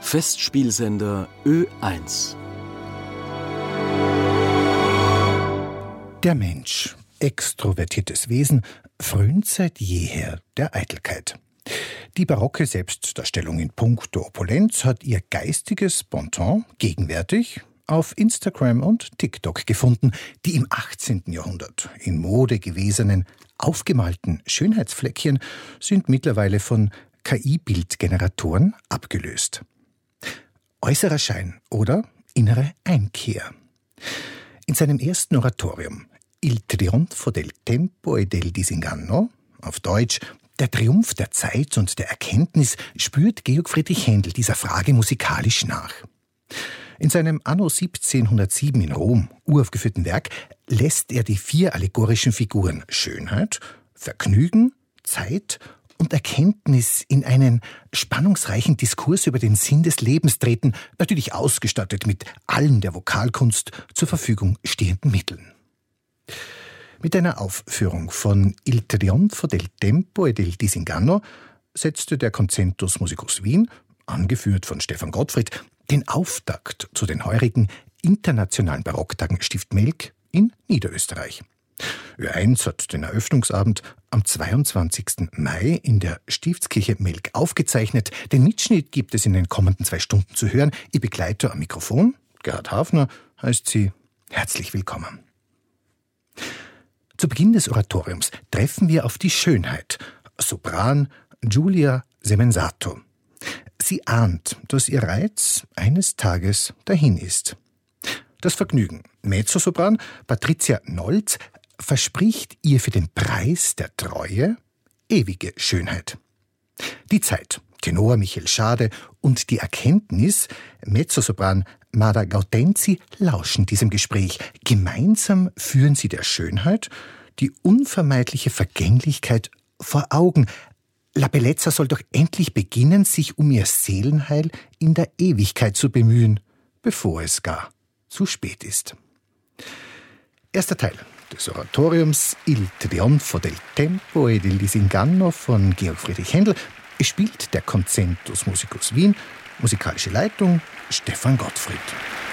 Festspielsender Ö1. Der Mensch, extrovertiertes Wesen, frönt seit jeher der Eitelkeit. Die barocke Selbstdarstellung in puncto Opulenz hat ihr geistiges Bonton gegenwärtig auf Instagram und TikTok gefunden. Die im 18. Jahrhundert in Mode gewesenen, aufgemalten Schönheitsfleckchen sind mittlerweile von KI-Bildgeneratoren abgelöst. Äußerer Schein oder innere Einkehr. In seinem ersten Oratorium Il trionfo del tempo e del disinganno, auf Deutsch Der Triumph der Zeit und der Erkenntnis, spürt Georg Friedrich Händel dieser Frage musikalisch nach. In seinem anno 1707 in Rom uraufgeführten Werk lässt er die 4 allegorischen Figuren Schönheit, Vergnügen, Zeit und Erkenntnis in einen spannungsreichen Diskurs über den Sinn des Lebens treten, natürlich ausgestattet mit allen der Vokalkunst zur Verfügung stehenden Mitteln. Mit einer Aufführung von Il trionfo del tempo e del disinganno setzte der Concentus Musicus Wien, angeführt von Stefan Gottfried, den Auftakt zu den heurigen internationalen Barocktagen Stift Melk in Niederösterreich. Ö1 hat den Eröffnungsabend am 22. Mai in der Stiftskirche Melk aufgezeichnet. Den Mitschnitt gibt es in den kommenden 2 Stunden zu hören. Ihr Begleiter am Mikrofon, Gerhard Hafner, heißt Sie herzlich willkommen. Zu Beginn des Oratoriums treffen wir auf die Schönheit, Sopran Giulia Semenzato. Sie ahnt, dass ihr Reiz eines Tages dahin ist. Das Vergnügen, Mezzosopran Patricia Nolz, verspricht ihr für den Preis der Treue ewige Schönheit. Die Zeit, Tenor Michael Schade und die Erkenntnis, Mezzosopran Mada Gaudenzi, lauschen diesem Gespräch. Gemeinsam führen sie der Schönheit die unvermeidliche Vergänglichkeit vor Augen. La Bellezza soll doch endlich beginnen, sich um ihr Seelenheil in der Ewigkeit zu bemühen, bevor es gar zu spät ist. Erster Teil des Oratoriums Il trionfo del tempo e del disinganno von Georg Friedrich Händel. Es spielt der Concentus Musicus Wien, musikalische Leitung Stefan Gottfried.